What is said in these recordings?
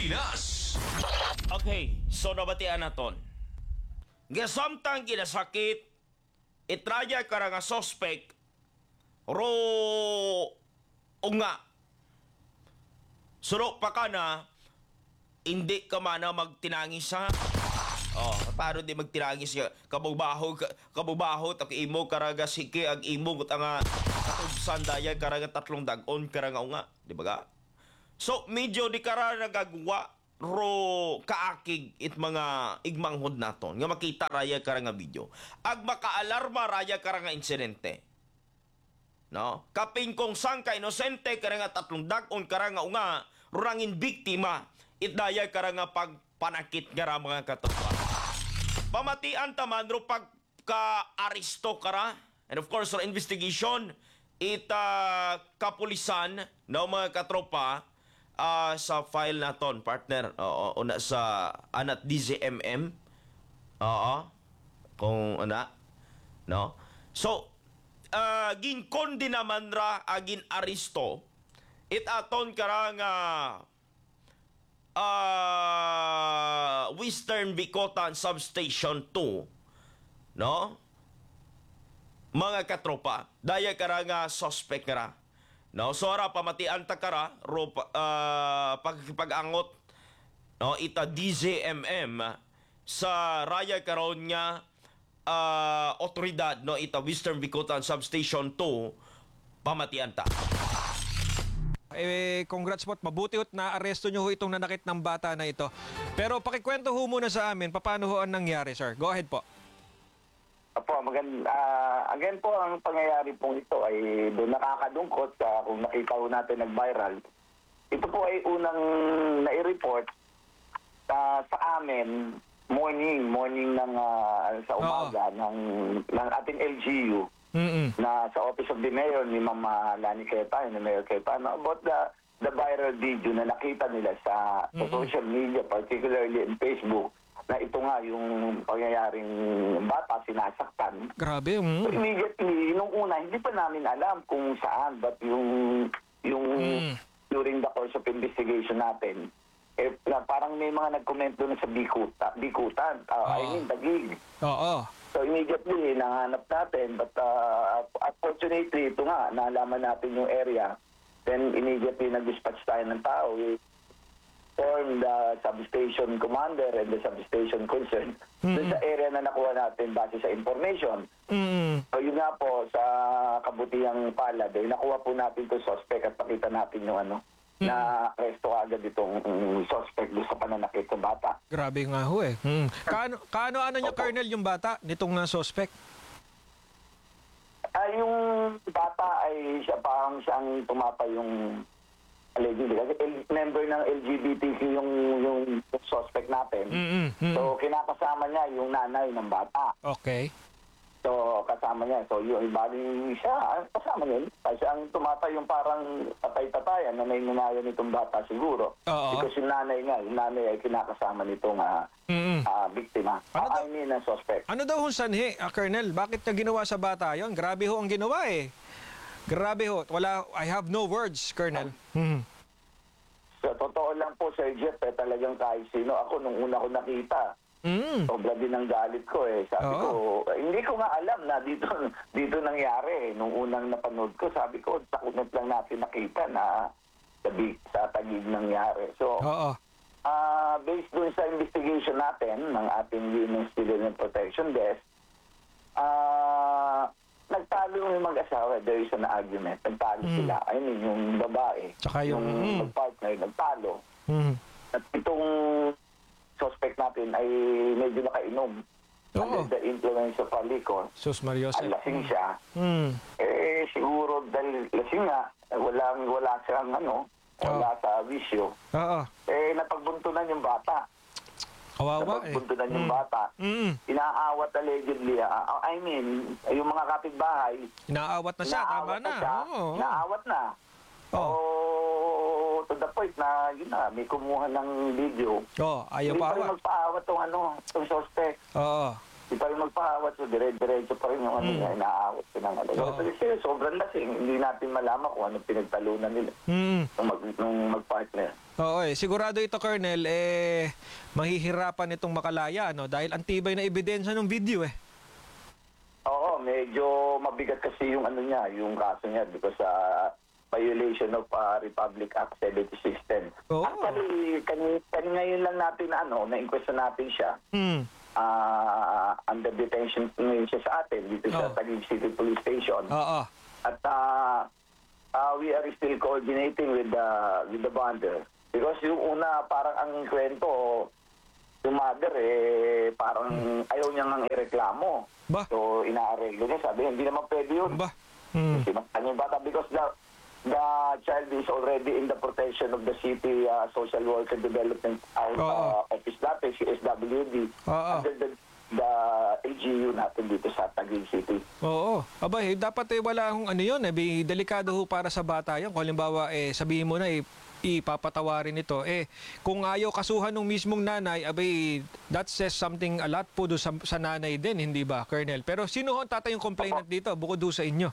Pilipinas. Okay, so nabatian naton. Gasamtang ginasakit, itraya ka nga suspect, ro unga. Suro pa ka na, hindi ka mana magtinangis ha. Oh, paano di magtinangis ka? Kabubaho, tak imo karaga siki, ag imo gut nga katubsan daya karaga tatlong dagon karaga unga. Di ba ga? So, medyo di kara nagagawa ro kaakig it mga igmanghod naton nga makita raya kara nga video. Ag makaalarma raya kara nga insidente. No? Kaping kung sang ka inosente kara nga tatlong dagon kara nga unga rurangin biktima it daya kara nga pagpanakit nga mga katropa. Pamatian taman ro pagka-aristo kara and of course ro investigation kapulisan no mga katropa sa file naton partner una sa anat DZMM kung ana no so ginkondi naman ra agin aristo aton karang Western Bicotan Substation 2 no mga katropa daya karang suspect ra. No, so ara pamatian ta kara ro pag-angot no ita DZMM sa raya karon nga otoridad no ita Western Bicotan Substation 2 pamatian ta. Congrats po at mabuti at na-aresto nyo ho itong nanakit ng bata na ito. Pero pakikwento ho muna sa amin, paano ho ang nangyari, sir? Go ahead po. Opo, again po, ang pangyayari pong ito ay doon nakakadungkot kung nakita ho natin nag-viral. Ito po ay unang nai-report sa amin morning ng sa umaga ng ating LGU na sa Office of the Mayor ni Ma'am Lani Cayetano, ni Mayor Cayetano about the viral video na nakita nila sa social media, particularly in Facebook, na ito nga yung pangyayaring bata sinasaktan. Grabe. So immediately, nung una, hindi pa namin alam kung saan, but yung during the course of investigation natin, parang may mga nag-comment doon sa Bikutan. I mean, Taguig. Oo. So immediately, nahanap natin, but unfortunately, ito nga, nalaman natin yung area, then immediately nag-dispatch tayo ng tao. Form the substation commander and the substation concerned doon sa area na nakuha natin base sa information. So yun nga po, sa kabutihang palad, nakuha po natin itong suspect at pakita natin yung na arresto agad itong suspect doon sa pananakit sa bata. Grabe nga ho eh. Kaano nyo, Colonel, yung bata nitong suspect? Yung bata ay parang siyang tumapay yung allegedly, kasi member ng LGBTQ yung suspect natin. So, kinakasama niya yung nanay ng bata. Okay. So, kasama niya. So, yung ibali siya, kasama niya. Kasi ang tumapay yung parang tatay-tatayan na may nunayan nitong bata siguro. Because yung nanay ay kinakasama nitong biktima. I mean, suspect. Ano daw hong sanhi, Colonel? Bakit niya ginawa sa bata yon? Grabe ho ang ginawa eh. Grabe ho. I have no words, Colonel. So, totoo lang po, Sir Jeff, talagang kahit sino. Ako, nung una ko nakita, sobra din ang galit ko eh. Sabi ko, hindi ko nga alam na dito nangyari. Nung unang napanood ko, sabi ko, takot lang natin nakita na sa Taguig nangyari. So, based dun sa investigation natin ng ating Women's Civil Protection Desk, nagtalo yung mag-asawa. There is an argument. Nagtalo sila. I mean, yung babae. Tsaka yung partner, nagtalo. At itong suspect natin ay medyo nakainom. Under the influence of liquor. Sus Marios. Lasing siya. Siguro dahil lasing nga, wala siyang wala sa bisyo. Napagbuntunan yung bata. Kawawa eh. Napagbuntunan yung bata. Inaawat allegedly. I mean, yung mga kapitbahay. Inaawat na siya, tama na. Inaawat na. To the point na, yun na, may kumuha ng video. Ayaw pa. Hindi pa rin magpaawat itong suspect. Hindi pa rin magpaawat. So, dire-diretso pa rin yung niya, inaawat ko ng sobrang lasing. Hindi natin malaman kung anong pinagtalunan nila nung mag-partner. Oo, sigurado ito, Colonel, mahihirapan itong makalaya, ano, dahil antibay na ebidensya ng video, Oo, medyo mabigat kasi yung ano niya, yung kaso niya because violation of Republic Act 7610. Oo. Actually, ngayon lang natin na-inquest natin siya. Under detention ngayon siya sa atin dito sa Oo. Taguig City Police Station. Oo. At we are still coordinating with the bonder. Because yung una, parang ang kwento, yung mother, parang ayaw niya nang ireklamo. Ba? So, inaarelo niya. Sabi, hindi naman pwede yun. Ba? Ano yung bata? Because the child is already in the protection of the city Social Worker Development Office natin, CSWD, Oo. under the AGU natin dito sa Taguig City. Oo. Abay, dapat wala akong ano yun, delikado ho para sa bata yun. Kung halimbawa, sabihin mo na, ipapatawarin ito. Kung ayaw kasuhan ng mismong nanay, abay, that says something a lot po doon sa nanay din, hindi ba, Colonel? Pero sino ho ang tatay yung complainant dito, bukod doon sa inyo?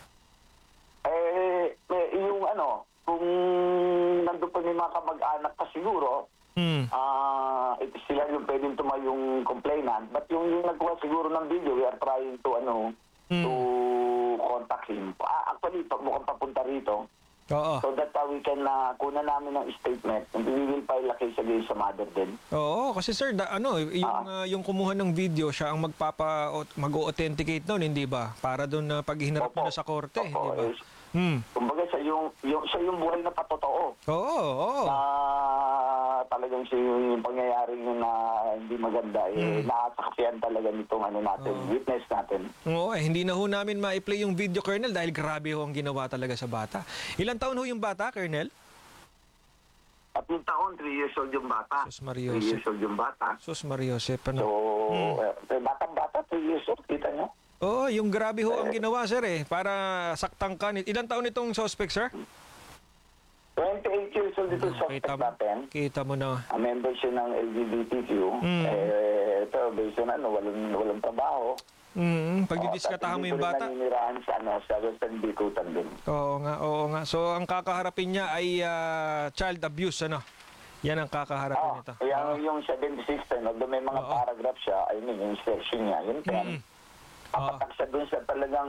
Yung kung nandun pa may mga kamag-anak pa siguro, ito sila yung pwedeng tumayong complainant. But yung nagkuha siguro ng video, we are trying to to contact him. Actually, mukhang papunta rito. Oo. So that we can kuna namin ng statement and we will file a case against sa mother din. Oo, kasi sir, yung kumuha ng video, siya ang mag-authenticate noon, hindi ba? Para doon pag hinarap mo na sa korte, hindi ba? Kumbaga siya yung buhay na patotoo. Oo. Talagang siya yung pangyayari yun na hindi maganda. Nakasaksiyan talaga nitong natin, witness natin. Oo, hindi na ho namin ma-play yung video, Colonel, dahil grabe ho ang ginawa talaga sa bata. Ilang taon ho yung bata, Colonel? At yung taon, 3 years old yung bata. Sus Mario 3 years old yung bata. Sus Mario Josep, So, batang-bata, 3 years old, kita nyo? Oo, yung grabe ho ang ginawa, sir, para saktan ka. Ilang taon itong suspect, sir? 28 years old ito suspect natin. Kita mo na. Member siya ng LGBTQ. Ito, based on walang trabaho. Pagdidiskatahan mo yung bata. Naninirahan sa Western Bikutan din. Oo nga. So, ang kakaharapin niya ay child abuse, ano? Yan ang kakaharapin nito. Kaya yung 76, although may mga paragraph siya, yung section niya, yun yan. Papatak siya dun sa talagang,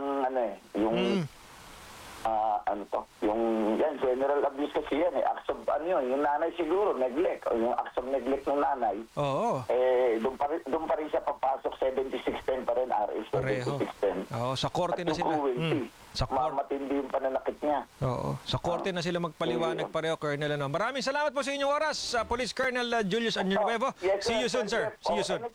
yung general abuse kasi yan, acts of, yung nanay siguro, neglect, o yung acts of neglect ng nanay, Oo. doon pa rin siya papasok, 7610 pa rin, RA Pareho. 7610. Oo, sa korte na At yung sila. cruelty, Sa korte. matindi yung pananakit niya. Oo. Sa korte na sila magpaliwanag pareho, Colonel. Maraming salamat po sa inyong oras, Police Colonel Julius Añonuevo. Yes, See you soon, sir. See you soon.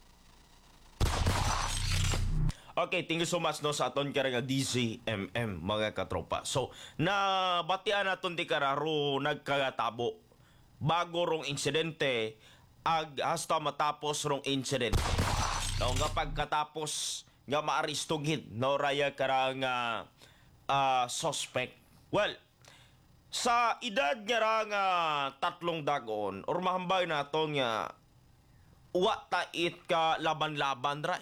Okay, thank you so much sa aton karang DCMM, mga katropa. So, nabatian naton di kararo nagkagatabo bago rong insidente hasta matapos rong insidente. No, nga pagkatapos nga maaristogid no raya karang suspect. Well, sa edad nga rang 3 dagon or mahambay naton nga uwa tait ka laban-laban ra.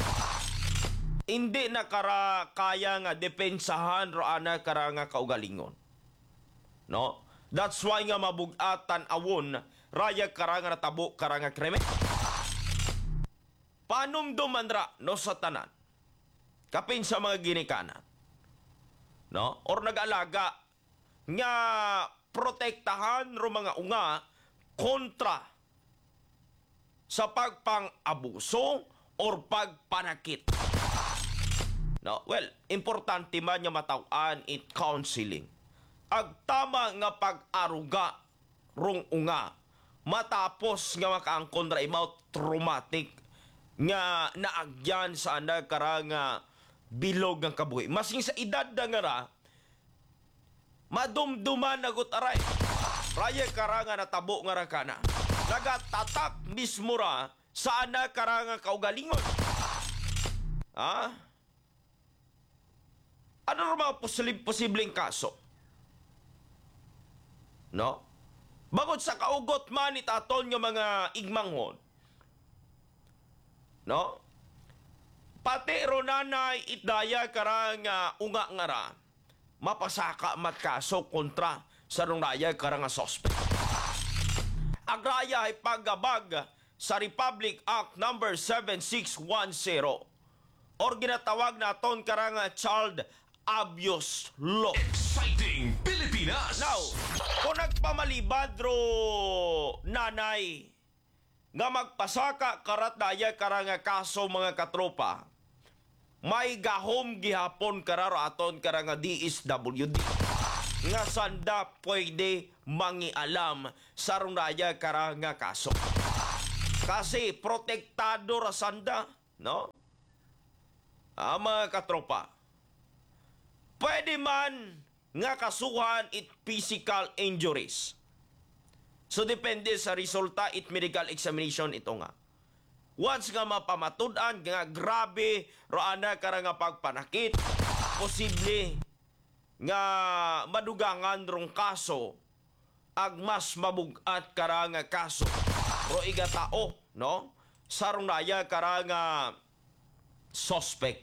Hindi na kaya nga depensahan ro ana kara nga kaugalingon. No? That's why nga mabugatan awon raya kara nga natabo kara nga krimen. Panumduman ra no sa tanan. Kapin sa mga ginikanan. No? Or nag-alaga nga protektahan ro mga unga kontra sa pagpang-abuso or pagpanakit. No, well, importante man nga mataw-an it counseling. Agtama nga pag-aruga rong unga matapos nga makaangkon ra imaw traumatic nga naagyan sa ana karanga bilog ng kabuhi. Masing sa edad da nga ra madumduman nagut aray. Raya karanga natabo nga ra kana. Nagatatak mismo ra sa ana karanga kaugalingon. Ano rin mga posibleng kaso? No? Bangod sa kaugot man itaton nga mga igmanghon. No? Pati ro nanay itdaya karang unga nga ra. Mapasaka mat kaso kontra sa rong raya karang suspect. agraya ay paggabag sa Republic Act number 7610 or ginatawag naton karang Child Abuse Law. Exciting Pilipinas! Now, kung nagpamalibad ro nanay nga magpasaka karat daya karang kaso mga katropa, may gahom gihapon kararo aton karang DSWD nga sanda pwede mangialam sa rundaya karang kaso. Kasi protektado ra sanda, no? Mga katropa, pwede man nga kasuhan it physical injuries. So, depende sa resulta it medical examination ito nga. Once nga mapamatud-an, nga grabe, roana ka nga pagpanakit, posible nga madugangan rong kaso, ag mas mabugat ka nga kaso. Ro igatao, no? Sarong naya ka nga suspect.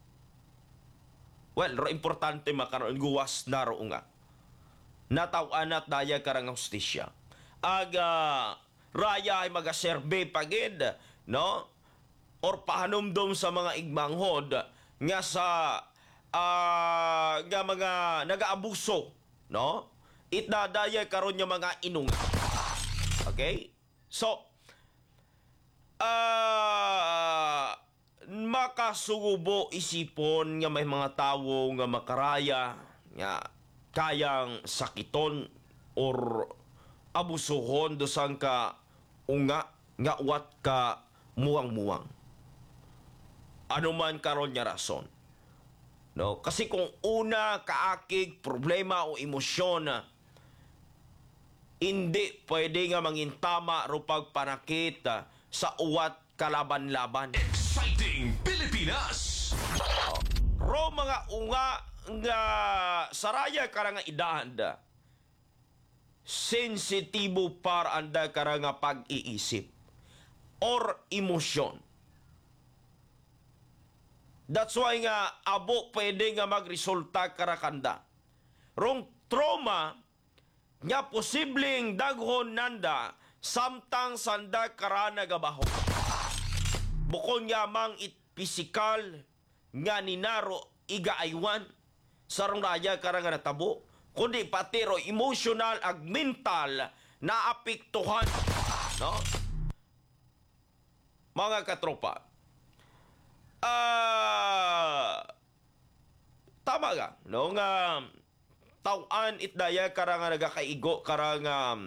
Well, ro importante makaroon guwas na ro nga. Nataw-an at daya ka nga hustisya. Raya ay magaserbe pagid, no? Or pahanumdom sa mga igmanghod nga sa nga mga nagaabuso, no? Itnadaya karon nga mga inung. Okay? So, makasugubo isipon nga may mga tawo nga makaraya nga kayang sakiton or abusuhon dosang ka unga nga uwat ka muwang-muwang. Ano man karon nga rason. No? Kasi kung una kaakig problema o emosyon, hindi pwede nga mangintama ro pagpanakit sa uwat kalaban-laban. Exciting Pilipinas! Ro mga unga nga saraya ka nga idaan, sensitibo para anda ka nga pag-iisip or emosyon. That's why nga abo pwede nga magresulta karakanda. Rong trauma nga posibleng daghon nanda samtang sanda karana gabaho. Bukod nga mang it physical nga ninaro igaaywan sarong raya karang natabo, kundi pati ro emotional ag mental na apektuhan, no? Mga katropa, tama ga, no? Nga tawan itdaya karang nagakaigo karang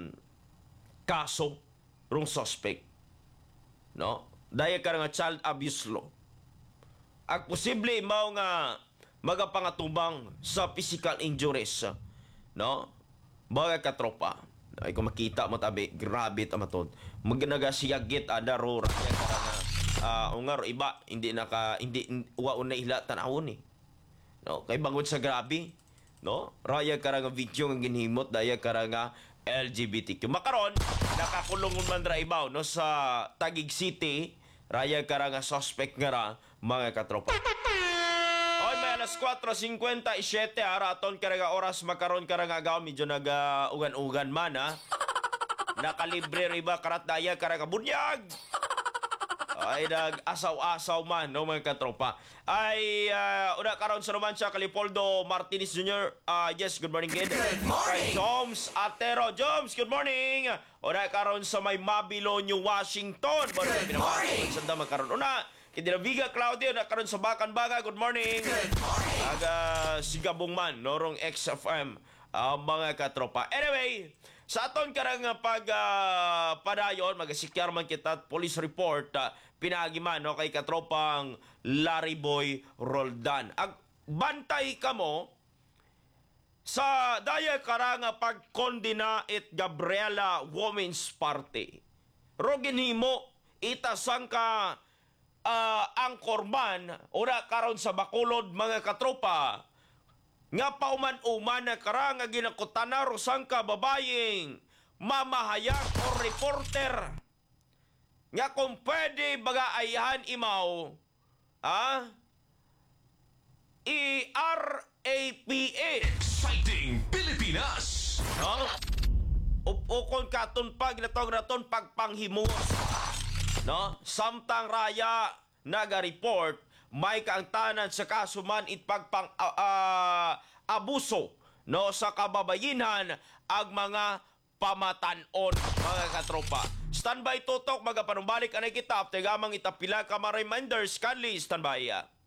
kaso rong suspect, no? Daya karang child abuse law. Ag posible mao nga magapangatubang sa physical injuries, no? Mga katropa, ay kung makita mo tabi, grabe tamatod. Magnagasiagit ada ro raya karang ungar iba hindi waon na ila tanawon eh. No, kay bangod sa grabe, no? Raya karang video nga ginhimot daya karang LGBTQ. Makaron nakakulong man ra ibaw no sa Taguig City, raya karang suspect nga ra mga katropa. Oy, may alas 4:57 araton karang oras makaron karang agaw medyo ugan-ugan man ha. Nakalibre riba karat daya karang bunyag. Ay nag-asaw-asaw man no mga katropa. Ay una karon sa Romancia Calipoldo Martinez Jr. Yes, good morning kid. Good morning. Kay Joms Atero. Joms, good morning. Una karon sa may Mabilo, New Washington. Good morning. Sanda magkaron una Kidiraviga Claudio na karon sa Bacan-Baga. Good morning. Good morning. Sigabong man norong XFM mga katropa. Anyway, sa aton karang padayon magasikyar man kita police report pinagi man no kay katropang Larry Boy Roldan. Ag bantay kamo sa daya karang pagkondina it Gabriela Women's Party. Rogin himo itasang ka angkorman ora karon sa Bacolod mga katropa nga pauman-uman na karang nga ginakutana rosang ka babayeng mamahayag o reporter nga kung pwede bagaayahan imaw ERAPA Exciting Pilipinas! no? upukon katon pag natong raton pagpanghimus. No? Samtang raya naga-report may kaangtanan sa kasuman it pagpang abuso no sa kababayinan ang mga pamatanon mga katropa. Standby tutok magapanumbalik anay kita after gamang itapila ka mga reminders kanli standby.